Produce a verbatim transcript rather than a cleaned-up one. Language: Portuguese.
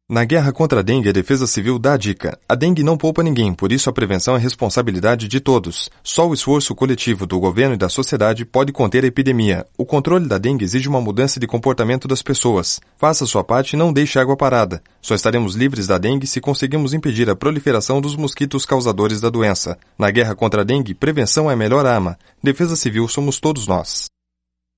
Na guerra contra a dengue, a Defesa Civil dá a dica. A dengue não poupa ninguém, por isso a prevenção é responsabilidade de todos. Só o esforço coletivo do governo e da sociedade pode conter a epidemia. O controle da dengue exige uma mudança de comportamento das pessoas. Faça sua parte e não deixe água parada. Só estaremos livres da dengue se conseguirmos impedir a proliferação dos mosquitos causadores da doença. Na guerra contra a dengue, prevenção é a melhor arma. Defesa Civil somos todos nós.